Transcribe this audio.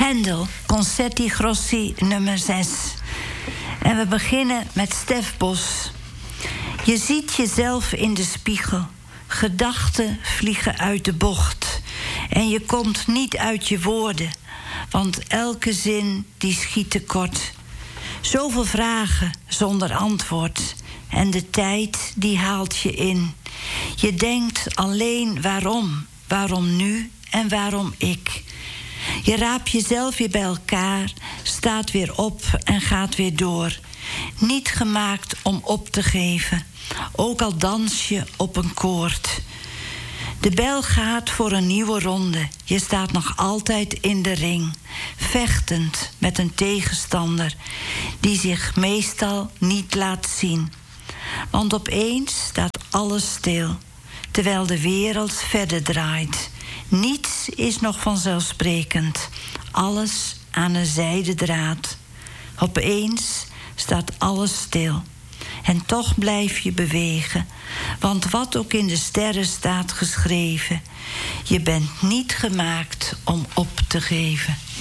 Händel, Concerti Grossi nummer 6. En we beginnen met Stef Bos. Je ziet jezelf in de spiegel. Gedachten vliegen uit de bocht. En je komt niet uit je woorden. Want elke zin die schiet tekort. Zoveel vragen zonder antwoord. En de tijd die haalt je in. Je denkt alleen waarom. Waarom nu en waarom ik. Je raapt jezelf weer bij elkaar, staat weer op en gaat weer door. Niet gemaakt om op te geven, ook al dans je op een koord. De bel gaat voor een nieuwe ronde. Je staat nog altijd in de ring, vechtend met een tegenstander die zich meestal niet laat zien. Want opeens staat alles stil, terwijl de wereld verder draait. Niets is nog vanzelfsprekend. Alles aan een zijden draad. Opeens staat alles stil. En toch blijf je bewegen. Want wat ook in de sterren staat geschreven. Je bent niet gemaakt om op te geven.